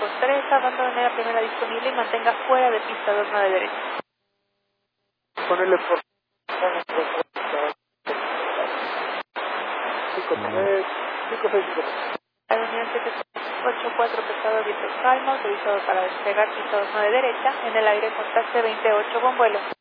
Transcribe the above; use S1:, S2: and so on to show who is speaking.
S1: con 3, abandone la primera disponible y mantenga fuera de pista 29 derecha.
S2: Ponerle por 5-3, 5-6.
S1: Aerolínea 784 pesado viento calma, autorizado para despegar pista 29 derecha, en el aire contacte 28 con vuelo.